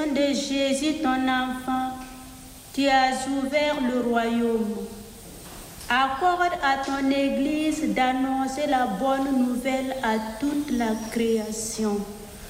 de Jésus, ton enfant, tu as ouvert le royaume. Accorde à ton Église d'annoncer la bonne nouvelle à toute la création.